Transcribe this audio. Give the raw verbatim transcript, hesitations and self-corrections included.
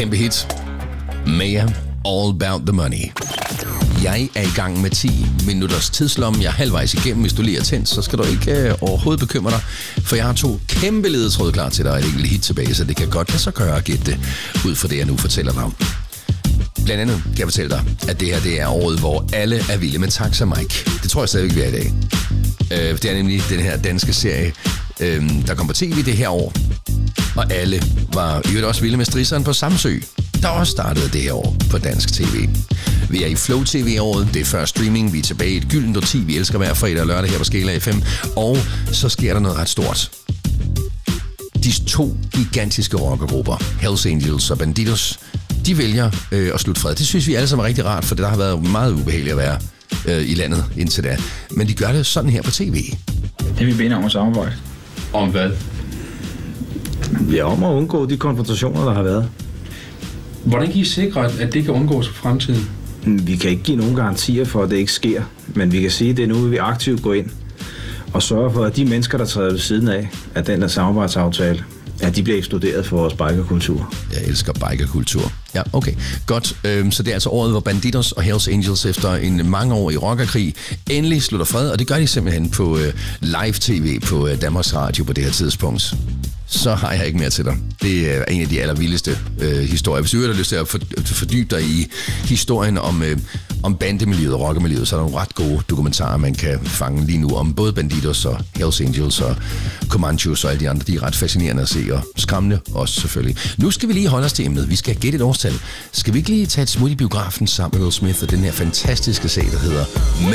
Kæmpe hit. Maya, All About The Money. Jeg er i gang med ti minutters tidslomme. Jeg er halvvejs igennem. Hvis du lige er tændt, så skal du ikke øh, overhovedet bekymre dig. For jeg har to kæmpe ledetråde klar til dig og et enkelt hit tilbage, så det kan godt lade sig gøre at gætte det ud fra det, jeg nu fortæller dig om. Blandt andet kan jeg fortælle dig, at det her det er året, hvor alle er vilde med Taxa Mike. Det tror jeg stadigvæk, vi er i dag. Øh, det er nemlig den her danske serie, øh, der kom på tv det her år. Og alle var i øvrigt også vilde med strisseren på Samsø, der også startede det her år på dansk tv. Vi er i Flow T V-året, det er før streaming, vi er tilbage i et gyldent årti, vi elsker hver fredag og lørdag her på Skala F M, og så sker der noget ret stort. De to gigantiske rockergrupper, Hells Angels og Bandidos, de vælger øh, at slutte fred. Det synes vi alle sammen er rigtig rart, for det der har været meget ubehageligt at være øh, i landet indtil da. Men de gør det sådan her på tv. Det vi beder om at samarbejde. Om hvad? Ja, om at undgå de konfrontationer, der har været. Hvordan kan I sikre, at det kan undgås for fremtiden? Vi kan ikke give nogen garantier for, at det ikke sker. Men vi kan sige, at det er nu, vi aktivt går ind og sørger for, at de mennesker, der træder ved siden af, af den der samarbejdsaftale, at de bliver ekskluderet for vores bikerkultur. Jeg elsker bikerkultur. Ja, okay. Godt. Øhm, så det er altså året, hvor Bandidos og Hells Angels efter en mangeårig rockerkrig endelig slutter fred, og det gør de simpelthen på øh, live-tv på øh, Danmarks Radio på det her tidspunkt. Så har jeg ikke mere til dig. Det er en af de allervildeste øh, historier. Hvis du har lyst til at fordybe dig i historien om, øh, om bandemiljøet og rockermiljøet, så er der nogle ret gode dokumentarer, man kan fange lige nu om både Bandidos og Hells Angels og Comanches og alle de andre. De er ret fascinerende at se og skræmmende også selvfølgelig. Nu skal vi lige holde os til emnet. Vi skal gætte et årstal. Skal vi ikke lige tage et smut i biografen sammen med Will Smith og den her fantastiske sag, der hedder